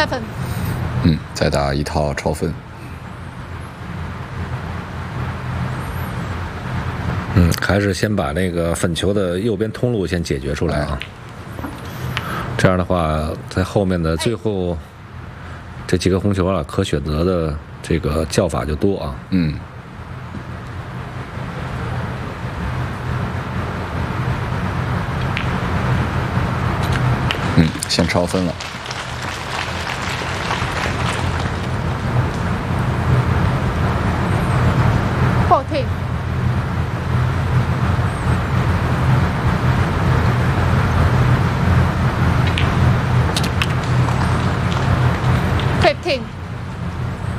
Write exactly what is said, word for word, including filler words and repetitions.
再分。 嗯，再打一套超分。 嗯，还是先把那个粉球的右边通路先解决出来啊。这样的话，在后面的最后这几个红球啊，可选择的这个叫法就多啊。 嗯。嗯，先超分了。 后退。